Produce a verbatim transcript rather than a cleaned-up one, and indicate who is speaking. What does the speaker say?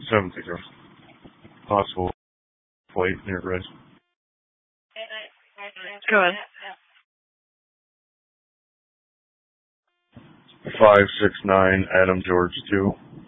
Speaker 1: seven zero. Possible flight near red.
Speaker 2: Go ahead.
Speaker 1: five six nine Adam George two.